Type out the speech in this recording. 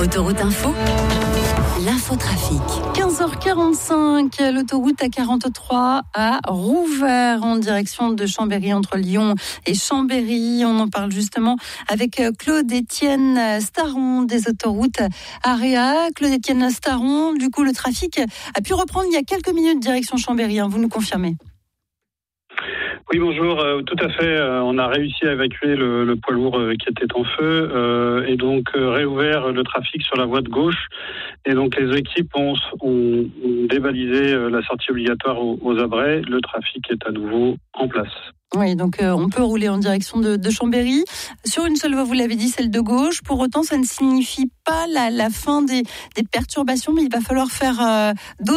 Autoroute Info, l'infotrafic. 15h45, l'autoroute A43 à Rouvert en direction de Chambéry, entre Lyon et Chambéry. On en parle justement avec Claude-Étienne Staron des autoroutes AREA. Claude-Étienne Staron, du coup le trafic a pu reprendre il y a quelques minutes direction Chambéry, vous nous confirmez? Oui, bonjour. Tout à fait. On a réussi à évacuer le poids lourd qui était en feu et donc réouvert le trafic sur la voie de gauche. Et donc les équipes ont débalisé la sortie obligatoire aux abrets. Le trafic est à nouveau en place. Oui, donc on peut rouler en direction de Chambéry. Sur une seule voie, vous l'avez dit, celle de gauche. Pour autant, ça ne signifie pas la fin des perturbations, mais il va falloir faire d'autres